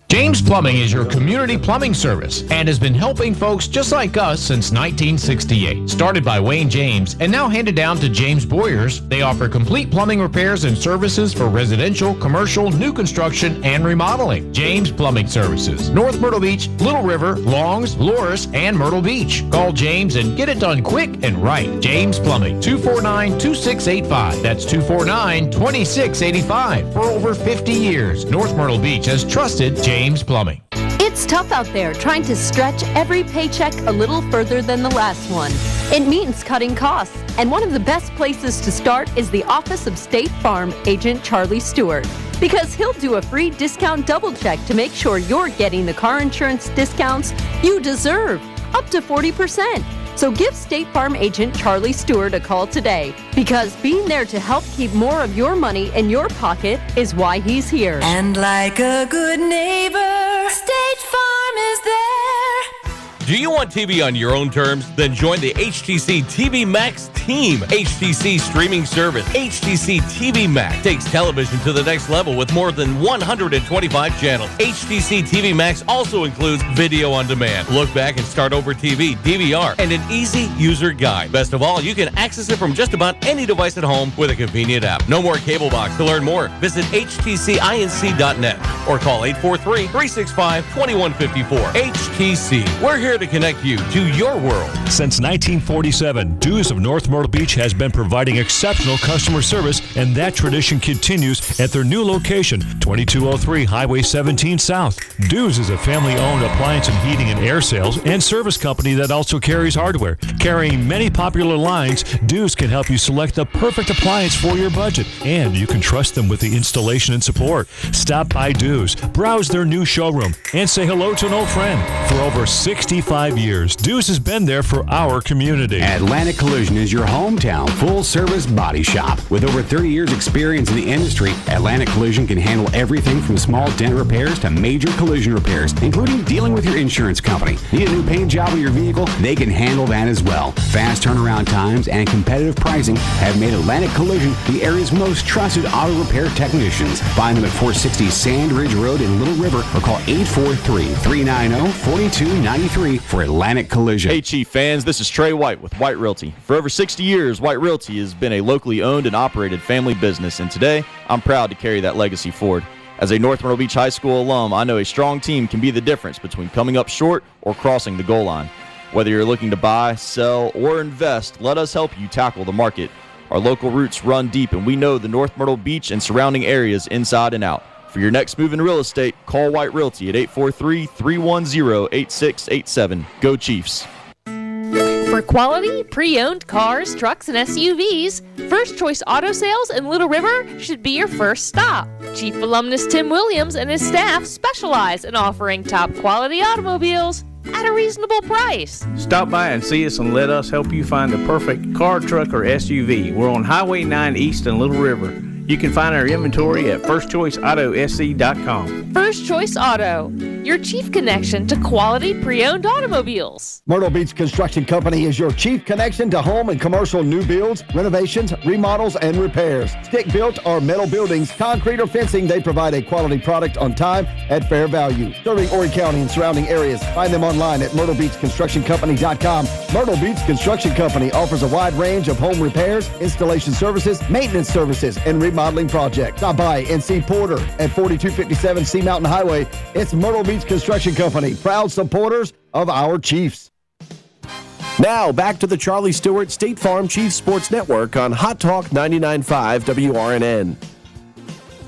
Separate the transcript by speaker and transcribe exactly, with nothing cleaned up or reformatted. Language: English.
Speaker 1: James Plumbing is your community plumbing service and has been helping folks just like us since nineteen sixty-eight. Started by Wayne James and now handed down to James Boyers, they offer complete plumbing repairs and services for residential, commercial, new construction, and remodeling. James Plumbing Services, North Myrtle Beach, Little River, Longs, Loris, and Myrtle Beach. Call James and get it done quick and right. James Plumbing, two four nine, two six eight five. That's two four nine, two six eight five. For over fifty years, North Myrtle Beach has trusted James James Plumbing.
Speaker 2: It's tough out there trying to stretch every paycheck a little further than the last one. It means cutting costs, and one of the best places to start is the Office of State Farm Agent Charlie Stewart, because he'll do a free discount double check to make sure you're getting the car insurance discounts you deserve, up to forty percent. So give State Farm Agent Charlie Stewart a call today, because being there to help keep more of your money in your pocket is why he's here.
Speaker 3: And like a good neighbor, State Farm is there.
Speaker 4: Do you want T V on your own terms? Then join the H T C T V Max team. H T C streaming service. H T C T V Max takes television to the next level with more than one hundred twenty-five channels. H T C T V Max also includes video on demand, look back and start over T V, D V R, and an easy user guide. Best of all, you can access it from just about any device at home with a convenient app. No more cable box. To learn more, visit H T C inc dot net or call eight four three, three six five, two one five four. H T C. We're here to connect you to your world.
Speaker 5: Since nineteen forty-seven, Dews of North Myrtle Beach has been providing exceptional customer service, and that tradition continues at their new location, twenty-two oh three Highway seventeen South. Dews is a family-owned appliance and heating and air sales and service company that also carries hardware. Carrying many popular lines, Dews can help you select the perfect appliance for your budget, and you can trust them with the installation and support. Stop by Dews, browse their new showroom, and say hello to an old friend. For over sixty-five years, Dews has been there for our community.
Speaker 6: Atlantic Collision is your hometown full-service body shop. With over thirty years experience in the industry, Atlantic Collision can handle everything from small dent repairs to major collision repairs, including dealing with your insurance company. Need a new paint job on your vehicle? They can handle that as well. Fast turnaround times and competitive pricing have made Atlantic Collision the area's most trusted auto repair technicians. Find them at four sixty Sand Ridge Road in Little River or call eight four three, three nine zero, four two nine three for Atlantic Collision.
Speaker 7: Hey Chief fans, this is Trey White with White Realty. For over sixty years, White Realty has been a locally owned and operated family business, and today I'm proud to carry that legacy forward. As a North Myrtle Beach High School alum, I know a strong team can be the difference between coming up short or crossing the goal line. Whether you're looking to buy, sell, or invest, let us help you tackle the market. Our local roots run deep, and we know the North Myrtle Beach and surrounding areas inside and out. For your next move in real estate, call White Realty at eight four three, three one zero, eight six eight seven. Go Chiefs.
Speaker 8: For quality, pre-owned cars, trucks, and S U Vs, First Choice Auto Sales in Little River should be your first stop. Chief alumnus Tim Williams and his staff specialize in offering top quality automobiles at a reasonable price.
Speaker 9: Stop by and see us and let us help you find the perfect car, truck, or S U V. We're on Highway nine East in Little River. You can find our inventory at first choice auto s c dot com.
Speaker 8: First Choice Auto, your chief connection to quality pre-owned automobiles.
Speaker 10: Myrtle Beach Construction Company is your chief connection to home and commercial new builds, renovations, remodels, and repairs. Stick-built or metal buildings, concrete or fencing, they provide a quality product on time at fair value. Serving Horry County and surrounding areas. Find them online at myrtle beach construction company dot com. Myrtle Beach Construction Company offers a wide range of home repairs, installation services, maintenance services, and remodeling projects. Stop by and see Porter at forty-two fifty-seven Sea Mountain Highway. It's Myrtle Beach Construction Company, proud supporters of our Chiefs.
Speaker 11: Now, back to the Charlie Stewart State Farm Chiefs Sports Network on Hot Talk ninety-nine point five W R N N.